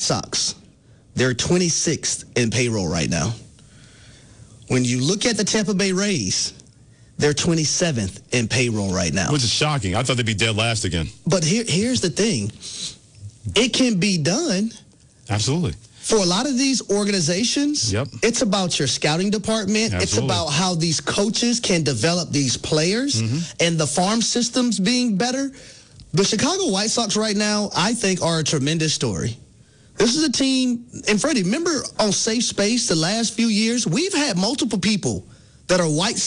Sox, they're 26th in payroll right now. When you look at the Tampa Bay Rays, they're 27th in payroll right now. Which is shocking. I thought they'd be dead last again. But here's the thing. It can be done. Absolutely. For a lot of these organizations, Yep. It's about your scouting department. Absolutely. It's about how these coaches can develop these players and the farm systems being better. The Chicago White Sox right now, I think, are a tremendous story. This is a team, and Freddie, remember on Safe Space the last few years, we've had multiple people that are White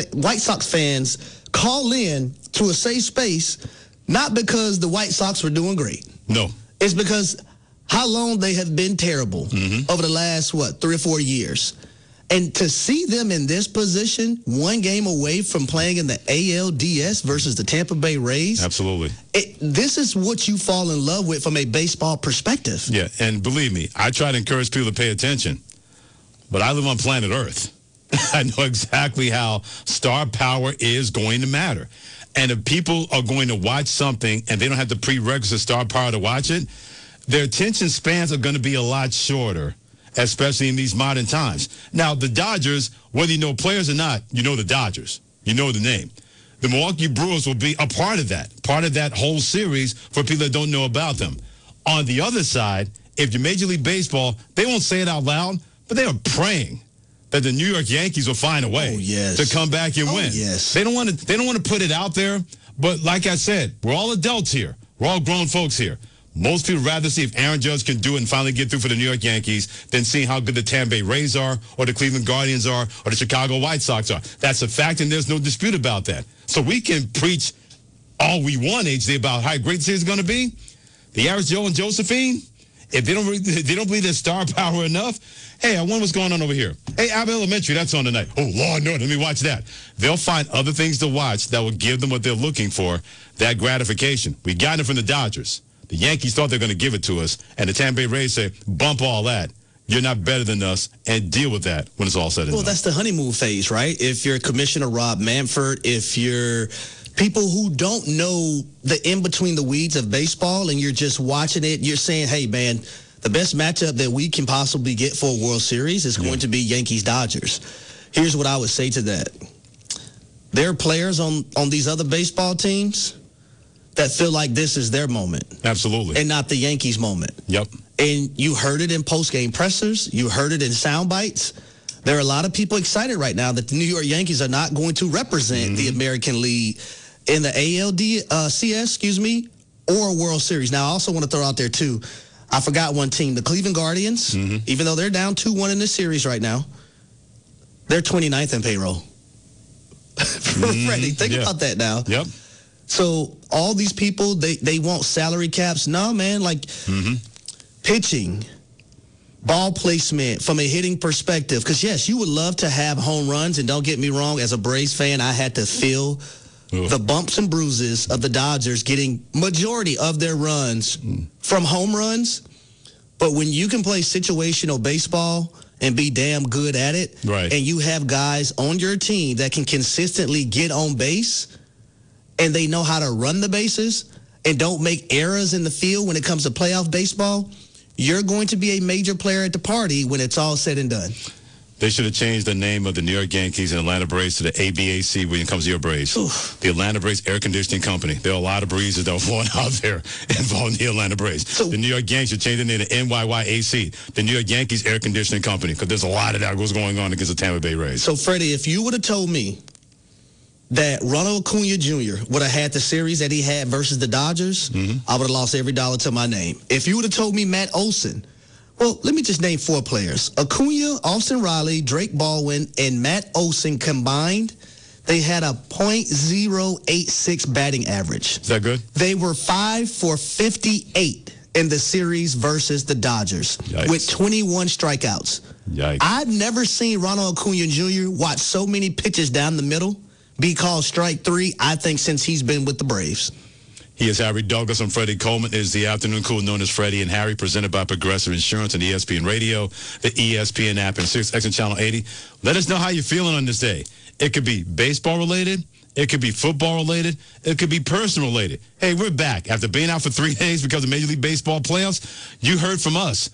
Sox fans call in to a Safe Space, not because the White Sox were doing great. No. It's because how long they have been terrible over the last, 3 or 4 years. And to see them in this position, one game away from playing in the ALDS versus the Tampa Bay Rays. Absolutely. This is what you fall in love with from a baseball perspective. Yeah, and believe me, I try to encourage people to pay attention, but I live on planet Earth. I know exactly how star power is going to matter. And if people are going to watch something and they don't have the prerequisite star power to watch it, their attention spans are going to be a lot shorter, especially in these modern times. Now, the Dodgers, whether you know players or not, you know the Dodgers. You know the name. The Milwaukee Brewers will be a part of that whole series for people that don't know about them. On the other side, if you're Major League Baseball, they won't say it out loud, but they are praying that the New York Yankees will find a way to come back and win. Yes. They don't want to put it out there, but like I said, we're all adults here. We're all grown folks here. Most people would rather see if Aaron Judge can do it and finally get through for the New York Yankees than seeing how good the Tampa Bay Rays are or the Cleveland Guardians are or the Chicago White Sox are. That's a fact, and there's no dispute about that. So we can preach all we want, HD, about how great this is going to be. The average Joe and Josephine, if they don't believe there's star power enough, hey, I wonder what's going on over here. Hey, Abbott Elementary, that's on tonight. Oh, Lord, no, let me watch that. They'll find other things to watch that will give them what they're looking for, that gratification. We got it from the Dodgers. The Yankees thought they were going to give it to us, and the Tampa Bay Rays say, bump all that. You're not better than us, and deal with that when it's all said and done. Well, that's the honeymoon phase, right? If you're Commissioner Rob Manfred, if you're people who don't know the in-between the weeds of baseball and you're just watching it, you're saying, hey, man, the best matchup that we can possibly get for a World Series is going to be Yankees-Dodgers. Here's what I would say to that. There are players on these other baseball teams that feel like this is their moment. Absolutely. And not the Yankees' moment. Yep. And you heard it in post-game pressers. You heard it in sound bites. There are a lot of people excited right now that the New York Yankees are not going to represent the American League in the ALDS, or World Series. Now, I also want to throw out there, too, I forgot one team, the Cleveland Guardians, even though they're down 2-1 in this series right now, they're 29th in payroll. Freddie, think about that now. Yep. So all these people, they want salary caps. No, man, like pitching, ball placement from a hitting perspective. Because, yes, you would love to have home runs. And don't get me wrong, as a Braves fan, I had to feel the bumps and bruises of the Dodgers getting majority of their runs from home runs. But when you can play situational baseball and be damn good at it, right, and you have guys on your team that can consistently get on base, and they know how to run the bases and don't make errors in the field when it comes to playoff baseball, you're going to be a major player at the party when it's all said and done. They should have changed the name of the New York Yankees and Atlanta Braves to the ABAC when it comes to your Braves. Oof. The Atlanta Braves Air Conditioning Company. There are a lot of breezes that were flowing out there involving the Atlanta Braves. So, the New York Yankees should change the name to NYYAC, the New York Yankees Air Conditioning Company, because there's a lot of that was going on against the Tampa Bay Rays. So, Freddie, if you would have told me that Ronald Acuna Jr. would have had the series that he had versus the Dodgers, I would have lost every dollar to my name. If you would have told me Matt Olson, well, let me just name 4 players. Acuna, Austin Riley, Drake Baldwin, and Matt Olson combined, they had a .086 batting average. Is that good? They were 5 for 58 in the series versus the Dodgers with 21 strikeouts. Yikes. I've never seen Ronald Acuna Jr. watch so many pitches down the middle be called strike 3, I think, since he's been with the Braves. He is Harry Douglas. I'm Freddie Coleman. It is the afternoon cool known as Freddie and Harry, presented by Progressive Insurance and ESPN Radio, the ESPN app, and SiriusXM Channel 80. Let us know how you're feeling on this day. It could be baseball related. It could be football related. It could be personal related. Hey, we're back. After being out for 3 days because of Major League Baseball playoffs, you heard from us.